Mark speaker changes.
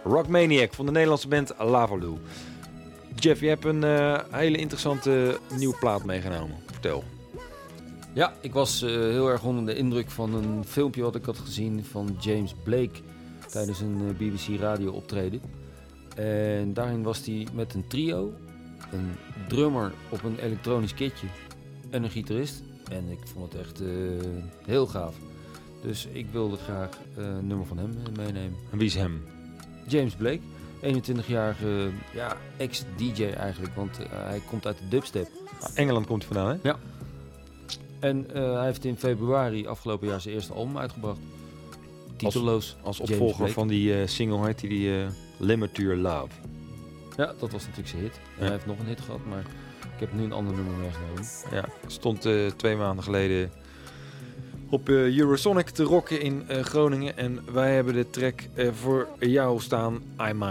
Speaker 1: Rockmaniac van de Nederlandse band Lavaloo. Jeff, je hebt een hele interessante nieuwe plaat meegenomen. Vertel.
Speaker 2: Ja, ik was heel erg onder de indruk van een filmpje wat ik had gezien van James Blake tijdens een BBC radio optreden. En daarin was hij met een trio, een drummer op een elektronisch kitje en een gitarist. En ik vond het echt heel gaaf. Dus ik wilde graag een nummer van hem meenemen.
Speaker 1: En wie is hem?
Speaker 2: James Blake, 21-jarige ex-DJ eigenlijk, want hij komt uit de dubstep.
Speaker 1: Engeland komt hij vandaan, hè?
Speaker 2: Ja. En hij heeft in februari afgelopen jaar zijn eerste album uitgebracht. Titeloos.
Speaker 1: Als opvolger van die single heet die Limit to Your Love.
Speaker 2: Ja, dat was natuurlijk zijn hit. En hij heeft nog een hit gehad, maar ik heb nu een ander nummer meegenomen.
Speaker 1: Ja, stond 2 maanden geleden op Eurosonic te rocken in Groningen. En wij hebben de track voor jou staan, I Might.